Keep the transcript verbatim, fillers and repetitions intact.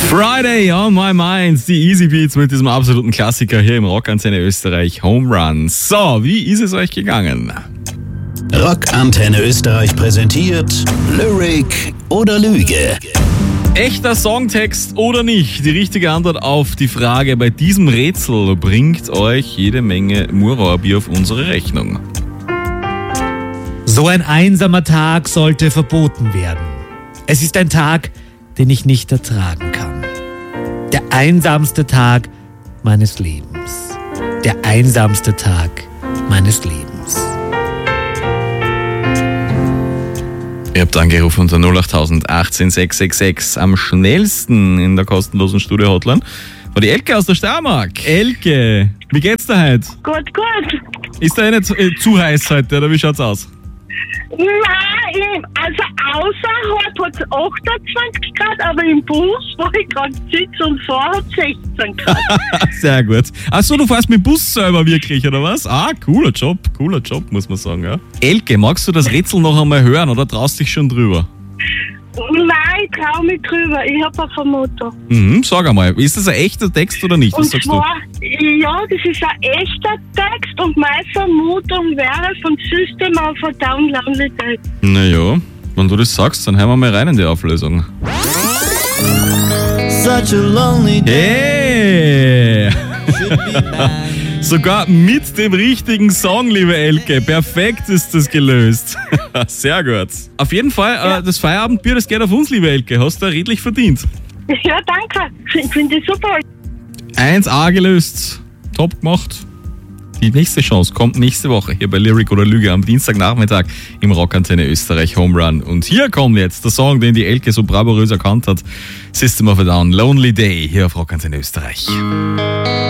Friday on my mind, die Easy Beats mit diesem absoluten Klassiker hier im Rockantenne Österreich, Home Run. So, wie ist es euch gegangen? Rockantenne Österreich präsentiert Lyric oder Lüge. Echter Songtext oder nicht? Die richtige Antwort auf die Frage bei diesem Rätsel bringt euch jede Menge Murauerbier auf unsere Rechnung. So ein einsamer Tag sollte verboten werden. Es ist ein Tag, den ich nicht ertragen kann. Der einsamste Tag meines Lebens. Der einsamste Tag meines Lebens. Ihr habt angerufen unter null acht achtzehn sechs sechs sechs. Am schnellsten in der kostenlosen Studio-Hotline war die Elke aus der Steiermark. Elke, wie geht's dir heute? Gut, gut. Ist da eh nicht äh, zu heiß heute, oder wie schaut's aus? Nein, also außerhalb hat es achtundzwanzig Grad, aber im Bus, wo ich gerade sitze und fahre, hat es sechzehn Grad. Sehr gut. Achso, du fährst mit dem Bus selber wirklich, oder was? Ah, cooler Job, cooler Job, muss man sagen, ja. Elke, magst du das Rätsel noch einmal hören oder traust dich schon drüber? Nein, ich trau mich drüber. Ich habe eine Vermutung. Mhm, sag einmal, ist das ein echter Text oder nicht? Was Und sagst zwar, ja, das ist ein echter Text und meine Vermutung wäre von System of a Down Lonely Day. du? Naja, wenn du das sagst, dann hören wir mal rein in die Auflösung. Such a lonely Hey! Sogar mit dem richtigen Song, liebe Elke. Perfekt ist das gelöst. Sehr gut. Auf jeden Fall, Ja. äh, das Feierabendbier, das geht auf uns, liebe Elke. Hast du redlich verdient. Ja, danke. Ich finde das super. eins a gelöst. Top gemacht. Die nächste Chance kommt nächste Woche hier bei Lyric oder Lüge am Dienstagnachmittag im Rockantenne Österreich Home Run. Und hier kommt jetzt der Song, den die Elke so bravourös erkannt hat. System of a Down, Lonely Day, hier auf Rockantenne Österreich.